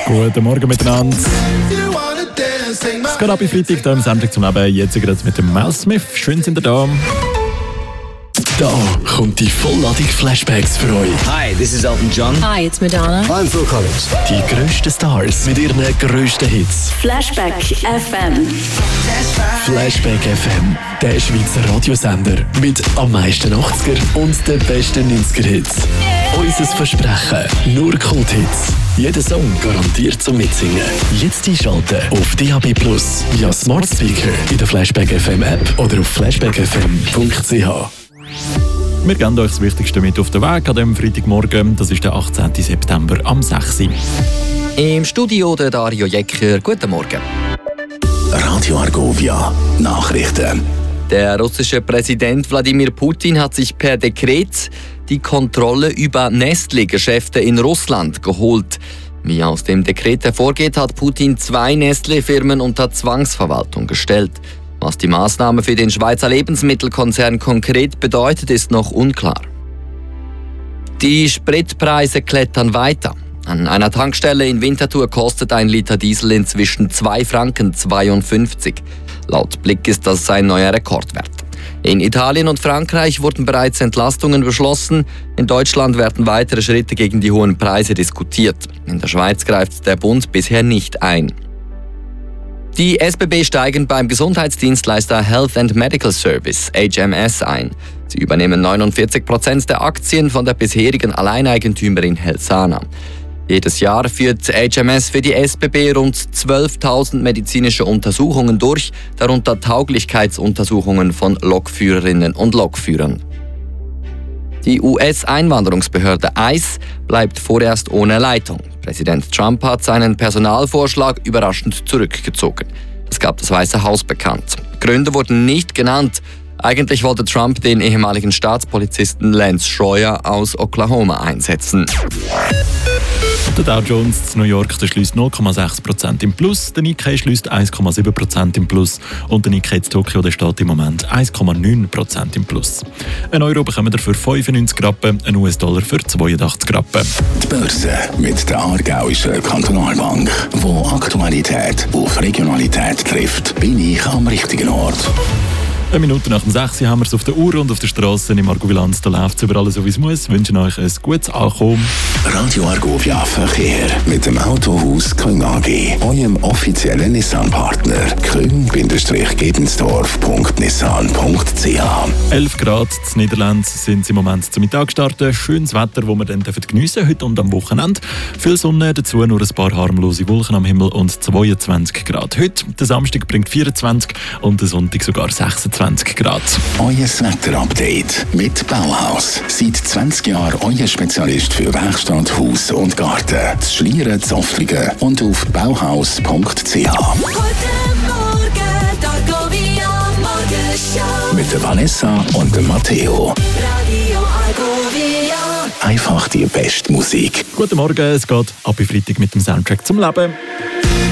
Guten Morgen miteinander. Es geht ab bei Freitag hier im Sendung zum Leben. Jetzt gerade mit dem Mel Smith. Schön sind ihr da. Da kommt die Vollladung Flashbacks für euch. Hi, this is Elton John. Hi, it's Madonna. I'm Phil Collins. Die grössten Stars mit ihren grössten Hits. Flashback FM. Flashback FM, der Schweizer Radiosender mit am meisten 80er und den besten 90er-Hits. Unser Versprechen, nur Kult-Hits. Jeder Song garantiert zum Mitsingen. Jetzt einschalten auf DAB+ via Smart Speaker in der Flashback FM App oder auf flashbackfm.ch. Wir geben euch das Wichtigste mit auf den Weg an diesem Freitagmorgen. Das ist der 18. September am 6. Im Studio der Dario Jecker. Guten Morgen. Radio Argovia, Nachrichten. Der russische Präsident Wladimir Putin hat sich per Dekret die Kontrolle über Nestle-Geschäfte in Russland geholt. Wie aus dem Dekret hervorgeht, hat Putin 2 Nestle-Firmen unter Zwangsverwaltung gestellt. Was die Maßnahme für den Schweizer Lebensmittelkonzern konkret bedeutet, ist noch unklar. Die Spritpreise klettern weiter. An einer Tankstelle in Winterthur kostet ein Liter Diesel inzwischen 2,52 Franken. Laut Blick ist das ein neuer Rekordwert. In Italien und Frankreich wurden bereits Entlastungen beschlossen. In Deutschland werden weitere Schritte gegen die hohen Preise diskutiert. In der Schweiz greift der Bund bisher nicht ein. Die SBB steigen beim Gesundheitsdienstleister Health and Medical Service, HMS, ein. Sie übernehmen 49% der Aktien von der bisherigen Alleineigentümerin Helsana. Jedes Jahr führt HMS für die SBB rund 12.000 medizinische Untersuchungen durch, darunter Tauglichkeitsuntersuchungen von Lokführerinnen und Lokführern. Die US-Einwanderungsbehörde ICE bleibt vorerst ohne Leitung. Präsident Trump hat seinen Personalvorschlag überraschend zurückgezogen. Das gab das Weiße Haus bekannt. Gründe wurden nicht genannt. Eigentlich wollte Trump den ehemaligen Staatspolizisten Lance Schroyer aus Oklahoma einsetzen. Der Dow Jones in New York schließt 0,6% im Plus, der Nikkei schließt 1,7% im Plus und der Nikkei in Tokio steht im Moment 1,9% im Plus. Ein Euro bekommen wir für 95 Rappen, ein US-Dollar für 82 Rappen. Die Börse mit der Aargauischen Kantonalbank, wo Aktualität auf Regionalität trifft, bin ich am richtigen Ort. Eine Minute nach dem 6 haben wir es auf der Uhr und auf der Straße im Argobilanz. Da läuft es überall so, wie es muss. Wir wünschen euch ein gutes Ankommen. Radio Argovia Verkehr mit dem Autohaus Küng AG, eurem offiziellen Nissan-Partner. küng-gebensdorf.nissan.ch. 11 Grad in Niederland sind im Moment zum Mittag starten. Schönes Wetter, das wir dann geniessen heute und am Wochenende. Viel Sonne, dazu nur ein paar harmlose Wolken am Himmel und 22 Grad. Heute, der Samstag, bringt 24 und der Sonntag sogar 26 Grad. Euer Wetterupdate mit Bauhaus. Seit 20 Jahren euer Spezialist für Werkstatt, Haus und Garten. Das Schlieren, das Oftlingen und auf bauhaus.ch. Guten Morgen, Argovia Morgenshow. Mit der Vanessa und dem Matteo. Radio Argovia. Einfach die beste Musik. Guten Morgen, es geht ab bei Freitag mit dem Soundtrack zum Leben.